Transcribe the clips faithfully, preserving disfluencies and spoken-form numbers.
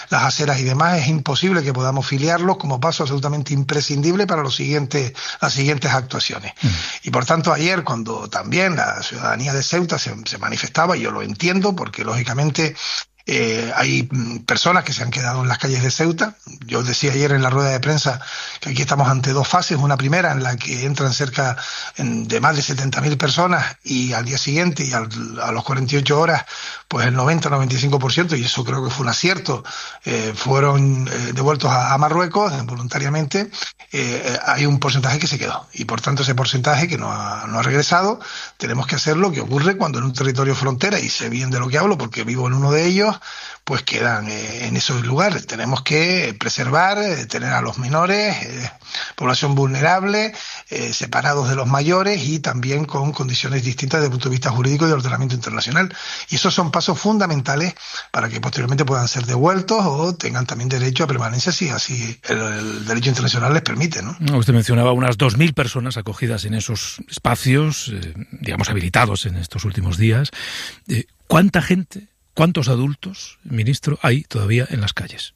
las aceras y demás, es imposible que podamos filiarlos como paso absolutamente imprescindible para los siguientes, las siguientes actuaciones. Mm. Y por tanto ayer, cuando también la ciudadanía de Ceuta se, se manifestaba, y yo lo entiendo, porque lógicamente Eh, hay personas que se han quedado en las calles de Ceuta. Yo decía ayer en la rueda de prensa que aquí estamos ante dos fases, una primera en la que entran cerca de más de setenta mil personas y al día siguiente y al, a los cuarenta y ocho horas pues el noventa a noventa y cinco por ciento, y eso creo que fue un acierto, eh, fueron eh, devueltos a, a Marruecos eh, voluntariamente. Eh, hay un porcentaje que se quedó y por tanto ese porcentaje que no ha, no ha regresado, tenemos que hacer lo que ocurre cuando en un territorio frontera, y sé bien de lo que hablo porque vivo en uno de ellos, pues quedan eh, en esos lugares. Tenemos que preservar, eh, tener a los menores, eh, población vulnerable, eh, separados de los mayores y también con condiciones distintas desde el punto de vista jurídico y de ordenamiento internacional. Y esos son pasos fundamentales para que posteriormente puedan ser devueltos o tengan también derecho a permanencia si así el, el derecho internacional les permite, ¿no? Usted mencionaba unas dos mil personas acogidas en esos espacios, eh, digamos, habilitados en estos últimos días. Eh, ¿Cuánta gente, cuántos adultos, ministro, hay todavía en las calles?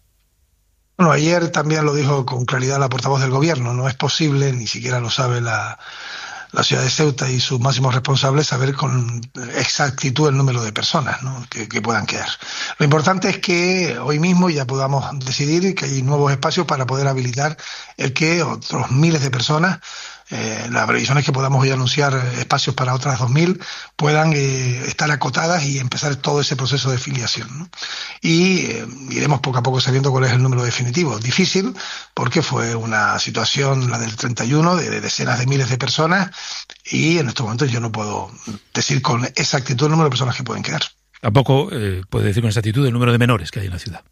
Bueno, ayer también lo dijo con claridad la portavoz del gobierno. No es posible, ni siquiera lo sabe la, la ciudad de Ceuta y sus máximos responsables, saber con exactitud el número de personas, ¿no?, que, que puedan quedar. Lo importante es que hoy mismo ya podamos decidir que hay nuevos espacios para poder habilitar el que otros miles de personas, Eh, la previsión es que podamos hoy anunciar espacios para otras dos mil, puedan eh, estar acotadas y empezar todo ese proceso de filiación, ¿no? Y eh, iremos poco a poco sabiendo cuál es el número definitivo. Difícil, porque fue una situación, la del treinta y uno, de, de decenas de miles de personas, y en estos momentos yo no puedo decir con exactitud el número de personas que pueden quedar. Tampoco eh, puede decir con exactitud el número de menores que hay en la ciudad.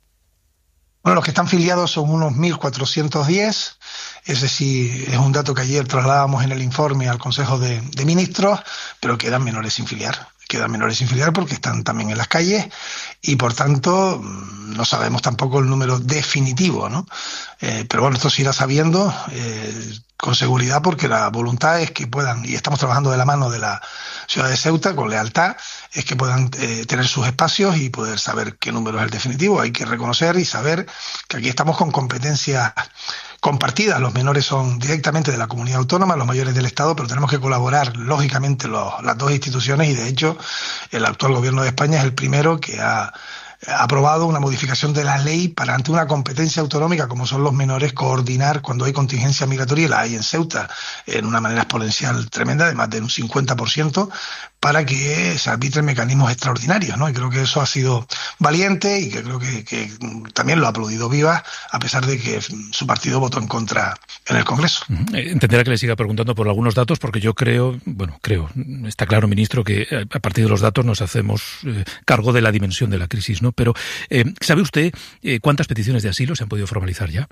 Bueno, los que están filiados son unos mil cuatrocientos diez, ese sí es un dato que ayer trasladábamos en el informe al Consejo de, de Ministros, pero quedan menores sin filiar. Quedan menores sin filiar porque están también en las calles y por tanto no sabemos tampoco el número definitivo, ¿no? Eh, pero bueno, esto se irá sabiendo eh, con seguridad, porque la voluntad es que puedan, y estamos trabajando de la mano de la ciudad de Ceuta con lealtad, es que puedan eh, tener sus espacios y poder saber qué número es el definitivo. Hay que reconocer y saber que aquí estamos con competencias compartidas. Los menores son directamente de la comunidad autónoma, los mayores del Estado, pero tenemos que colaborar, lógicamente, los, las dos instituciones, y de hecho el actual gobierno de España es el primero que ha aprobado una modificación de la ley para, ante una competencia autonómica como son los menores, coordinar cuando hay contingencia migratoria, y la hay en Ceuta en una manera exponencial tremenda, de más de un cincuenta por ciento, para que se arbitren mecanismos extraordinarios, ¿no? Y creo que eso ha sido valiente y que creo que, que también lo ha aplaudido Vivas, a pesar de que su partido votó en contra en el Congreso. Entenderá que le siga preguntando por algunos datos, porque yo creo, bueno, creo, está claro, ministro, que a partir de los datos nos hacemos eh, cargo de la dimensión de la crisis, ¿no? Pero, eh, ¿sabe usted eh, cuántas peticiones de asilo se han podido formalizar ya?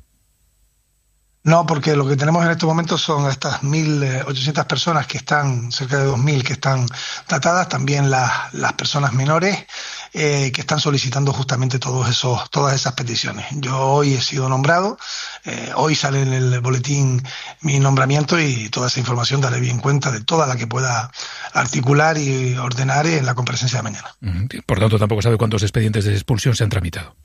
No, porque lo que tenemos en estos momentos son estas mil ochocientas personas que están, cerca de dos mil que están tratadas, también las, las personas menores eh, que están solicitando justamente todos esos, todas esas peticiones. Yo hoy he sido nombrado, eh, hoy sale en el boletín mi nombramiento y toda esa información daré bien cuenta de toda la que pueda articular y ordenar en la comparecencia de mañana. Por tanto, tampoco sabe cuántos expedientes de expulsión se han tramitado.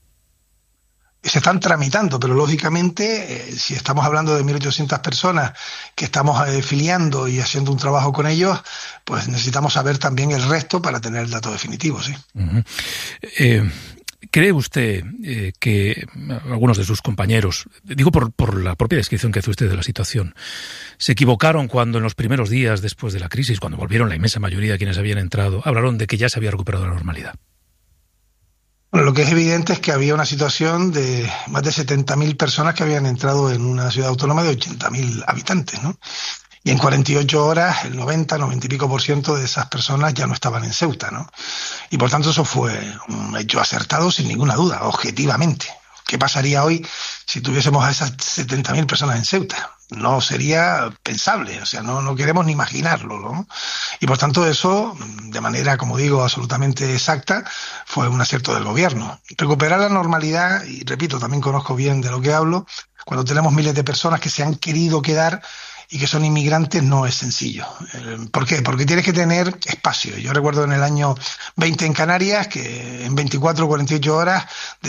Se están tramitando, pero lógicamente eh, si estamos hablando de mil ochocientas personas que estamos eh, filiando y haciendo un trabajo con ellos, pues necesitamos saber también el resto para tener el dato definitivo, sí. Uh-huh. Eh, ¿Cree usted eh, que algunos de sus compañeros, digo por, por la propia descripción que hace usted de la situación, se equivocaron cuando en los primeros días después de la crisis, cuando volvieron la inmensa mayoría de quienes habían entrado, hablaron de que ya se había recuperado la normalidad? Bueno, lo que es evidente es que había una situación de más de setenta mil personas que habían entrado en una ciudad autónoma de ochenta mil habitantes, ¿no? Y en cuarenta y ocho horas, el noventa, noventa y pico por ciento de esas personas ya no estaban en Ceuta, ¿no? Y por tanto eso fue un hecho acertado sin ninguna duda, objetivamente. ¿Qué pasaría hoy si tuviésemos a esas setenta mil personas en Ceuta? No sería pensable, o sea, no, no queremos ni imaginarlo, ¿no? Y por tanto eso, de manera, como digo, absolutamente exacta, fue un acierto del gobierno. Recuperar la normalidad, y repito, también conozco bien de lo que hablo, cuando tenemos miles de personas que se han querido quedar y que son inmigrantes, no es sencillo. ¿Por qué? Porque tienes que tener espacio. Yo recuerdo en el año veinte en Canarias que en veinticuatro o cuarenta y ocho horas